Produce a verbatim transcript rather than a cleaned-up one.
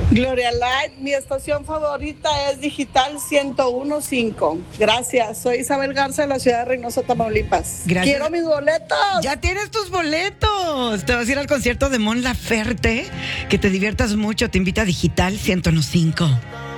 Gloria Light, mi estación favorita es Digital ciento uno punto cinco. Gracias, soy Isabel Garza de la ciudad de Reynosa, Tamaulipas. Gracias. Quiero mis boletos. Ya tienes tus boletos. Te vas a ir al concierto de Mon Laferte. Que te diviertas mucho. Te invita a Digital ciento uno punto cinco.